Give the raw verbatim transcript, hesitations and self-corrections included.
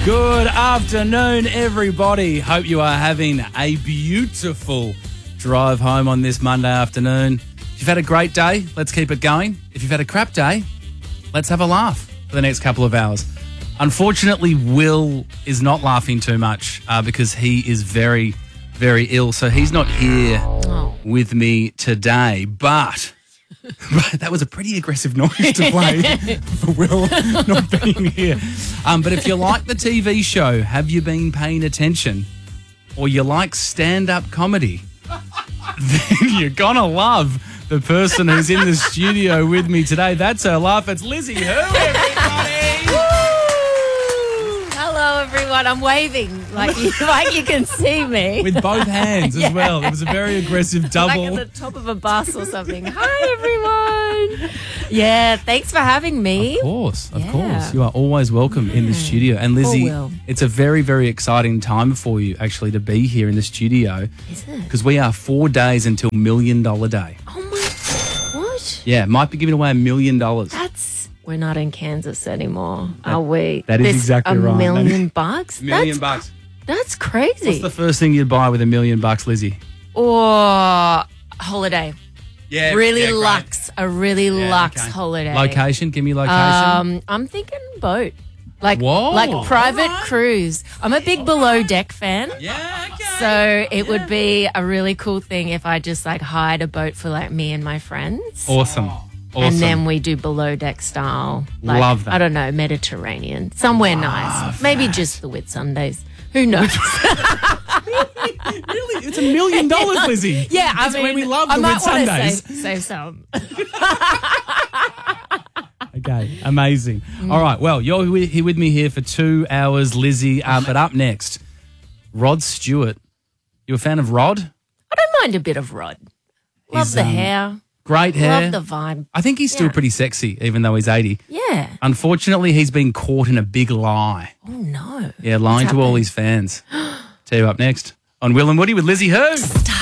Good afternoon, everybody. Hope you are having a beautiful drive home on this Monday afternoon. If you've had a great day, let's keep it going. If you've had a crap day, let's have a laugh for the next couple of hours. Unfortunately, Will is not laughing too much uh, because he is very, very ill. So he's not here Oh. with me today. But, but that was a pretty aggressive noise to play for Will not being here. Um, but if you like the T V show, Have You Been Paying Attention? Or you like stand-up comedy, then you're going to love the person who's in the studio with me today. That's her laugh. It's Lizzie Who, everybody. Hello, everyone. I'm waving like you, like you can see me. With both hands as Yeah. well. It was a very aggressive double. Like at the top of a bus or something. Hi, everyone. Yeah, thanks for having me. Of course, of Yeah. course. You are always welcome in the studio. And Lizzie, Will. it's a very, very exciting time for you actually to be here in the studio Is it? because we are four days until Million Dollar Day. Oh, my. What? Yeah, might be giving away a million dollars. That's. We're not in Kansas anymore, are we? that is There's exactly a right. That million is- bucks? Million that's, bucks. That's crazy. What's the first thing you'd buy with a million bucks, Lizzie? or holiday. Yeah, Really yeah, great. luxe. A really Yeah, luxe okay. holiday. Location, give me location. Um, I'm thinking boat. Like, Whoa, like private alright. cruise. I'm a big Below Deck fan. yeah, okay. So it would be a really cool thing if I just like hired a boat for like me and my friends. Awesome. Awesome. And then we do below deck style. Like, Love that. I don't know, Mediterranean. Somewhere nice. Maybe just the Whitsundays. Who knows? Really? It's a million dollars, Lizzie. yeah, I That's mean, when we love I the might wanna Whitsundays. Save, save some. Okay, amazing. Mm. All right, well, you're wi- here with me here for two hours, Lizzie. Um, but up next, Rod Stewart. You a fan of Rod? I don't mind a bit of Rod. Love He's, the um, hair. Great hair. Love the vibe. I think he's still Yeah. pretty sexy, even though he's eighty. Yeah. Unfortunately, he's been caught in a big lie. Oh, no. Yeah, lying What's to all happened? his fans. Tell you up next on Will and Woody with Lizzie Who.